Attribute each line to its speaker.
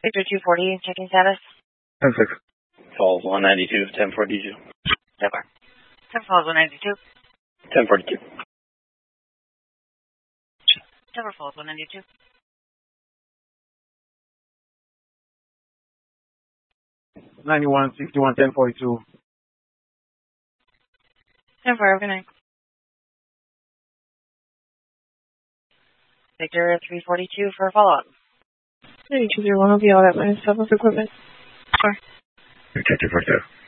Speaker 1: Victor 240, checking status.
Speaker 2: 10-6.
Speaker 3: Falls 192, 1042.
Speaker 1: Denver. 10 Falls 192.
Speaker 3: 1042.
Speaker 1: Denver Falls 192.
Speaker 2: $91, 61, 1042.
Speaker 1: Denver, good night. Victor 342 for a follow-up.
Speaker 4: 9201 will be all that minus 7 of equipment.
Speaker 2: Detective right there.